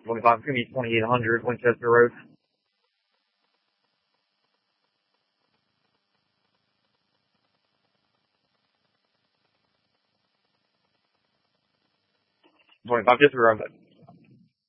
25, it's going to be 2800 Winchester Road. Just around that.